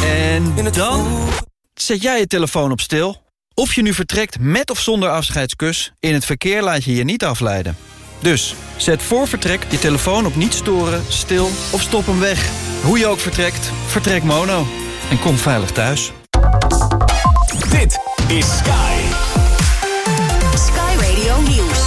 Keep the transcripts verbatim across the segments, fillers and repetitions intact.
En dan zet jij je telefoon op stil. Of je nu vertrekt met of zonder afscheidskus, in het verkeer laat je je niet afleiden. Dus zet voor vertrek je telefoon op niet storen, stil of stop hem weg. Hoe je ook vertrekt, vertrek mono. En kom veilig thuis. Dit is Sky. Sky Radio Nieuws.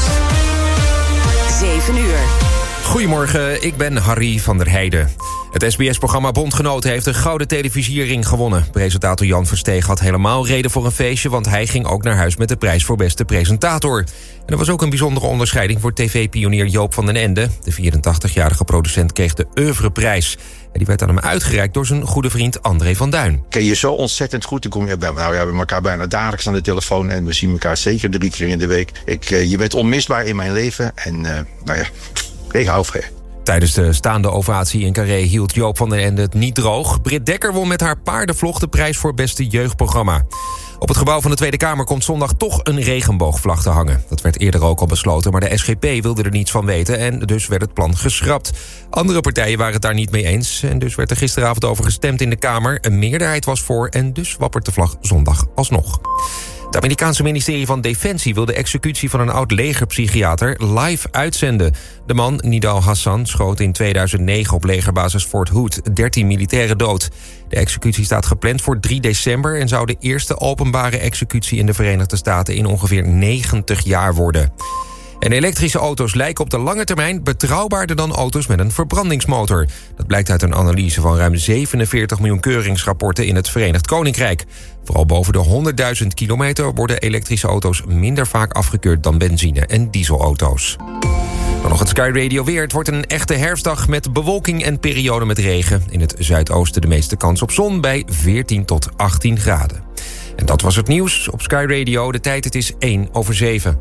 zeven uur. Goedemorgen, ik ben Harry van der Heijden. Het S B S-programma Bondgenoten heeft een gouden televisiering gewonnen. Presentator Jan Versteeg had helemaal reden voor een feestje, want hij ging ook naar huis met de prijs voor beste presentator. En er was ook een bijzondere onderscheiding voor tv-pionier Joop van den Ende. De vierentachtigjarige producent kreeg de Oeuvreprijs. En die werd aan hem uitgereikt door zijn goede vriend André van Duin. Ken je zo ontzettend goed. Dan kom je bij, nou ja, we hebben elkaar bijna dagelijks aan de telefoon en we zien elkaar zeker drie keer in de week. Ik, uh, je bent onmisbaar in mijn leven en uh, nou ja, ik hou van je. Tijdens de staande ovatie in Carré hield Joop van den Ende het niet droog. Britt Dekker won met haar paardenvlog de prijs voor beste jeugdprogramma. Op het gebouw van de Tweede Kamer komt zondag toch een regenboogvlag te hangen. Dat werd eerder ook al besloten, maar de S G P wilde er niets van weten en dus werd het plan geschrapt. Andere partijen waren het daar niet mee eens en dus werd er gisteravond over gestemd in de Kamer. Een meerderheid was voor en dus wappert de vlag zondag alsnog. Het Amerikaanse ministerie van Defensie wil de executie van een oud-legerpsychiater live uitzenden. De man, Nidal Hassan, schoot in tweeduizend negen op legerbasis Fort Hood dertien militairen dood. De executie staat gepland voor drie december en zou de eerste openbare executie in de Verenigde Staten in ongeveer negentig jaar worden. En elektrische auto's lijken op de lange termijn betrouwbaarder dan auto's met een verbrandingsmotor. Dat blijkt uit een analyse van ruim zevenenveertig miljoen keuringsrapporten in het Verenigd Koninkrijk. Vooral boven de honderdduizend kilometer worden elektrische auto's minder vaak afgekeurd dan benzine- en dieselauto's. Dan nog het Sky Radio weer. Het wordt een echte herfstdag met bewolking en perioden met regen. In het zuidoosten de meeste kans op zon bij veertien tot achttien graden. En dat was het nieuws op Sky Radio. De tijd, het is één over zeven.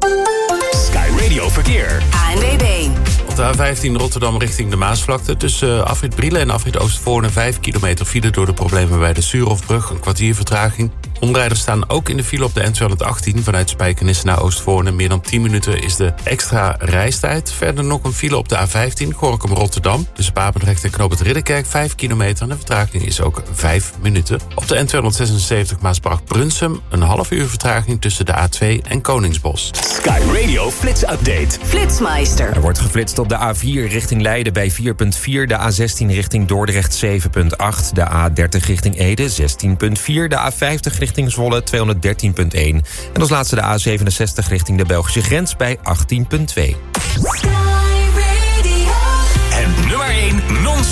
Sky Radio Verkeer. A N W B. Op de A vijftien Rotterdam richting de Maasvlakte. Tussen afrit Brielen en afrit Oostvoorne vijf kilometer file door de problemen bij de Suurhofbrug. Een kwartier vertraging. Omrijders staan ook in de file op de N tweehonderdachttien... vanuit Spijkenisse naar Oostvoorne. Meer dan tien minuten is de extra reistijd. Verder nog een file op de A vijftien Gorinchem-Rotterdam. Tussen Papendrecht en Knoop het Ridderkerk vijf kilometer. En de vertraging is ook vijf minuten. Op de N tweehonderdzesenzeventig Maasbracht-Brunsum... een half uur vertraging tussen de A twee en Koningsbos. Sky Radio Flits Update. Flitsmeister. Er wordt geflitst op de A vier richting Leiden bij vier komma vier... de A zestien richting Dordrecht zeven komma acht... de A dertig richting Ede zestien komma vier... de A vijftig richting Zwolle tweehonderddertien komma één... en als laatste de A zevenenzestig richting de Belgische grens bij achttien komma twee.